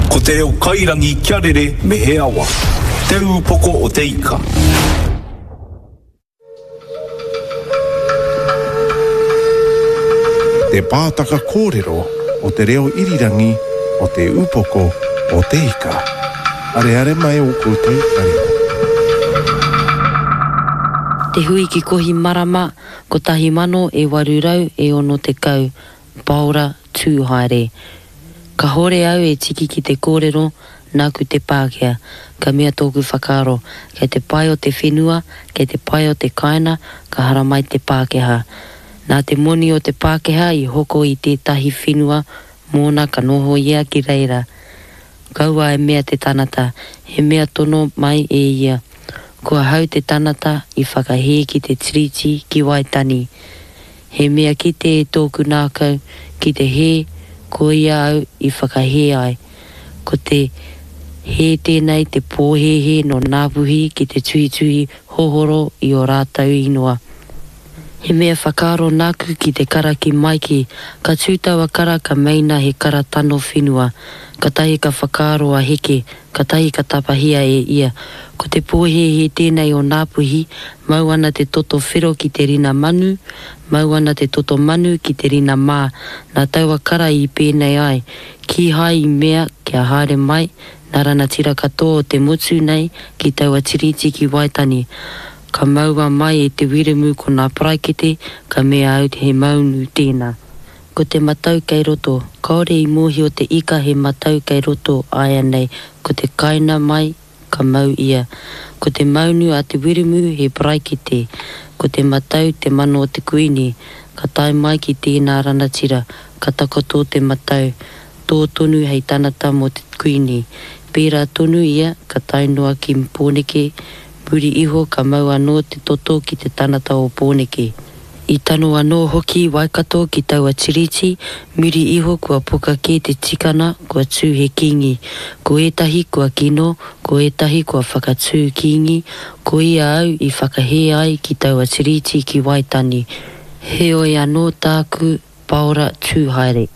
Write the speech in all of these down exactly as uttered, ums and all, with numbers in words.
Ko te reo kairangi kia rere me he awa. Te upoko o te ika. Te pātaka kōrero o te reo irirangi o te upoko o te ika. Are are mai o koutou kariko. Te hui ki kohi marama, ko tahi mano e warurau e ono te kau, Paora tūhaere. Ka hore au e tiki ki te kōrero, nāku te Pākehā, ka mea tōku whakaaro, kei te pai o te whenua, kei te pai o te kaina, ka haramai te Pākehā. Nā te moni o te Pākehā i hoko i tētahi whenua, mōna ka noho ia ki reira. Kaua e mea te tanata, he mea tono mai e ia. Kua hau te tanata i whakahe ki te tiriti ki Waitani. He mea ki te e tōku nākau, ki te he, ko ia au i whakahe ai. Ko te he tēnei te pōhehe no nāpuhi ki te tuhi tuhi hohoro i o rātau ingoa. He mea whakaaro nāku ki te kara ki Maiki, ka tūtaua kara ka meina he kara tano whenua, ka tahi ka whakaaro a heke, ka tahi ka tapahia e ia. Ko te pōhehe tēnei o nāpuhi, mau ana te toto whiro ki te rina manu, mau ana te toto manu ki te rina mā, nā taua kara i pēnei ai, ki hai i mea kia haere mai, nā rana tira katoa o te motu nei ki taua tiriti ki Waitani. Ka maua mai e te wiremu ko nā praikete, ka mea au te he maunu tēnā. Ko te matau kei roto, kaore i mohi o te ika he matau kei roto aia nei, ko te kaina mai, ka mau ia. Ko te maunu a te wiremu he praikete, ko te matau te mano o te kuini, ka tai mai ki tēnā ranatira, ka takoto te matau, tō tonu hei tanata mo te kuini. Pērā tonu ia, ka tainua ki Pōneke, muri iho ka mau anō te toto ki te tanata o Pōneke. I tano anō hoki Waikato ki taua tiriti, muri iho kua puka ke te tikana kua tū he kingi. Ko etahi kua kino, ko etahi kua whakatū kingi, ko ia au i whakahe ai ki taua tiriti ki Waitani. He oi anō tāku Paora tūhaere.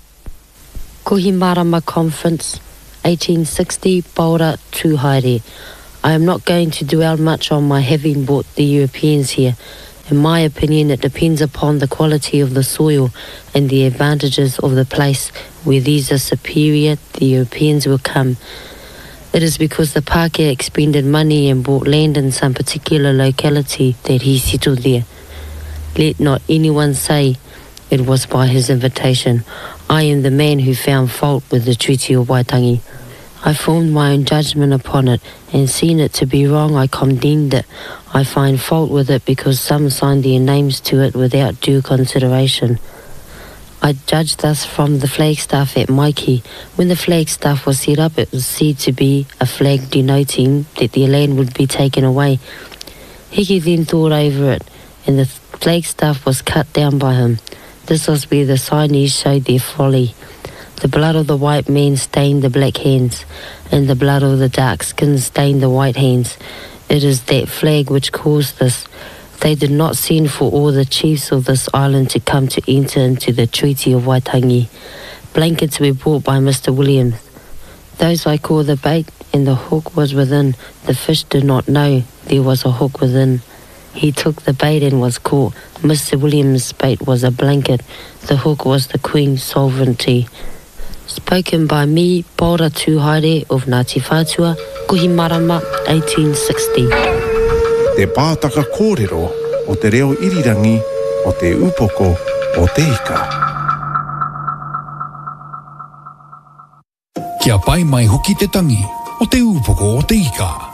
Kohi Marama Conference, eighteen sixty, Paora tūhaere. I am not going to dwell much on my having brought the Europeans here. In my opinion, it depends upon the quality of the soil and the advantages of the place. Where these are superior, the Europeans will come. It is because the Pākehā expended money and bought land in some particular locality that he settled there. Let not anyone say it was by his invitation. I am the man who found fault with the Treaty of Waitangi. I formed my own judgment upon it, and seeing it to be wrong, I condemned it. I find fault with it because some signed their names to it without due consideration. I judged thus from the flagstaff at Maiki. When the flagstaff was set up, it was said to be a flag denoting that their land would be taken away. Heke then thought over it, and the flagstaff was cut down by him. This was where the Chinese showed their folly. The blood of the white men stained the black hands, and the blood of the dark skins stained the white hands. It is that flag which caused this. They did not send for all the chiefs of this island to come to enter into the Treaty of Waitangi. Blankets were brought by Mister Williams. Those I call the bait, and the hook was within. The fish did not know there was a hook within. He took the bait and was caught. Mister Williams' bait was a blanket. The hook was the Queen's sovereignty. Spoken by me, Paora tūhaere of Ngāti Whātua, Kohi Marama, eighteen sixty. Te pātaka kōrero o te reo irirangi o te upoko o te ika. Kia pai mai hoki te tangi o te upoko o te ika.